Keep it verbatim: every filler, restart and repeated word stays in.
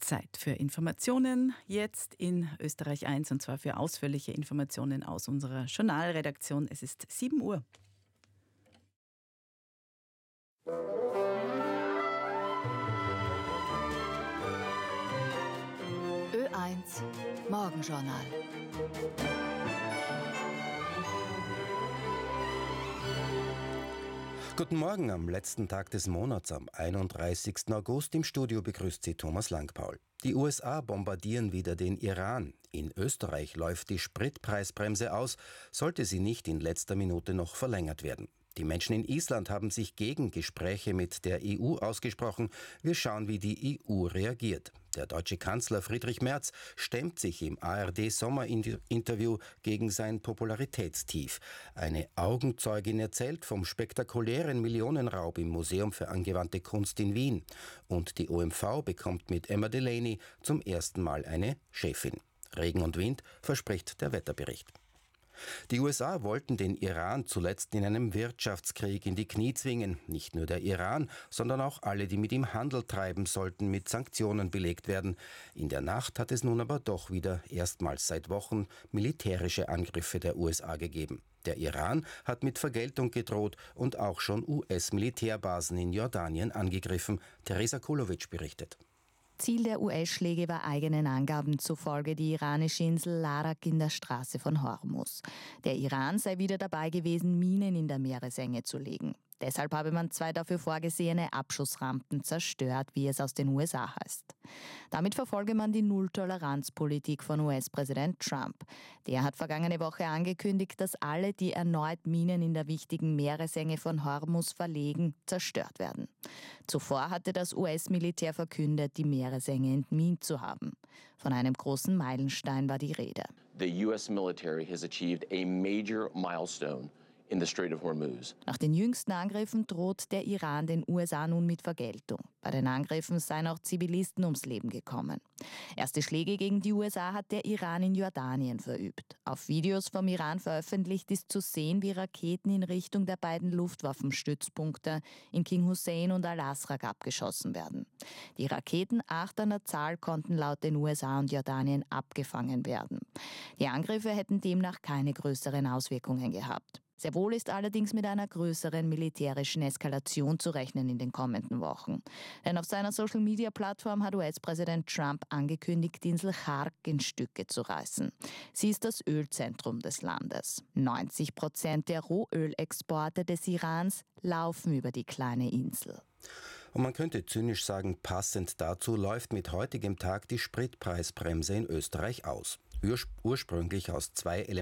Zeit für Informationen, jetzt in Österreich eins, und zwar für ausführliche Informationen aus unserer Journalredaktion. Es ist sieben Uhr. Ö eins Morgenjournal. Guten Morgen am letzten Tag des Monats, am einunddreißigsten August. Im Studio begrüßt Sie Thomas Langpaul. Die U S A bombardieren wieder den Iran. In Österreich läuft die Spritpreisbremse aus, sollte sie nicht in letzter Minute noch verlängert werden. Die Menschen in Island haben sich gegen Gespräche mit der E U ausgesprochen. Wir schauen, wie die E U reagiert. Der deutsche Kanzler Friedrich Merz stemmt sich im A R D-Sommerinterview gegen sein Popularitätstief. Eine Augenzeugin erzählt vom spektakulären Millionenraub im Museum für angewandte Kunst in Wien. Und die O M V bekommt mit Emma Delaney zum ersten Mal eine Chefin. Regen und Wind verspricht der Wetterbericht. Die U S A wollten den Iran zuletzt in einem Wirtschaftskrieg in die Knie zwingen. Nicht nur der Iran, sondern auch alle, die mit ihm Handel treiben, sollten mit Sanktionen belegt werden. In der Nacht hat es nun aber doch wieder erstmals seit Wochen militärische Angriffe der U S A gegeben. Der Iran hat mit Vergeltung gedroht und auch schon U S-Militärbasen in Jordanien angegriffen. Teresa Kulowitsch berichtet. Ziel der U S-Schläge war eigenen Angaben zufolge die iranische Insel Larak in der Straße von Hormuz. Der Iran sei wieder dabei gewesen, Minen in der Meeresenge zu legen. Deshalb habe man zwei dafür vorgesehene Abschussrampen zerstört, wie es aus den U S A heißt. Damit verfolge man die Null-Toleranz-Politik von U S-Präsident Trump. Der hat vergangene Woche angekündigt, dass alle, die erneut Minen in der wichtigen Meeresenge von Hormuz verlegen, zerstört werden. Zuvor hatte das U S-Militär verkündet, die Meeresenge entmint zu haben. Von einem großen Meilenstein war die Rede. The U S military has achieved a major milestone in the Strait of Hormuz. Nach den jüngsten Angriffen droht der Iran den U S A nun mit Vergeltung. Bei den Angriffen seien auch Zivilisten ums Leben gekommen. Erste Schläge gegen die U S A hat der Iran in Jordanien verübt. Auf Videos vom Iran veröffentlicht ist zu sehen, wie Raketen in Richtung der beiden Luftwaffenstützpunkte in King Hussein und Al-Asraq abgeschossen werden. Die Raketen, acht an der Zahl, konnten laut den U S A und Jordanien abgefangen werden. Die Angriffe hätten demnach keine größeren Auswirkungen gehabt. Sehr wohl ist allerdings mit einer größeren militärischen Eskalation zu rechnen in den kommenden Wochen. Denn auf seiner Social-Media-Plattform hat U S-Präsident Trump angekündigt, die Insel Chark in Stücke zu reißen. Sie ist das Ölzentrum des Landes. neunzig Prozent der Rohölexporte des Irans laufen über die kleine Insel. Und man könnte zynisch sagen, passend dazu läuft mit heutigem Tag die Spritpreisbremse in Österreich aus. Urs- ursprünglich aus zwei Elementen